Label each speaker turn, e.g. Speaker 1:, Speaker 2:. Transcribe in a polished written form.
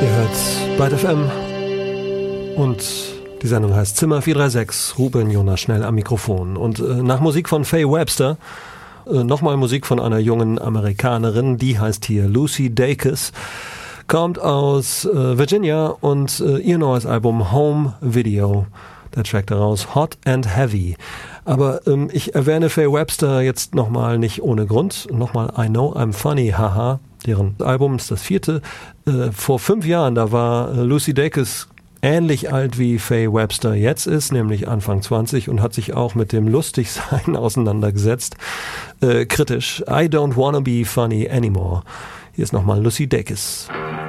Speaker 1: Ihr hört Byte FM und die Sendung heißt Zimmer 436, Ruben Jonas schnell am Mikrofon. Und nach Musik von Faye Webster nochmal Musik von einer jungen Amerikanerin, die heißt hier Lucy Dacus, kommt aus Virginia und ihr neues Album Home Video. Der Track daraus Hot and Heavy. Aber ich erwähne Faye Webster jetzt nochmal nicht ohne Grund. Nochmal I Know I'm Funny, haha. Deren Album ist das 4. Vor 5 Jahren, da war Lucy Dacus ähnlich alt wie Faye Webster jetzt ist, nämlich Anfang 20 und hat sich auch mit dem Lustigsein auseinandergesetzt. Kritisch. I don't wanna be funny anymore. Hier ist nochmal Lucy Dacus.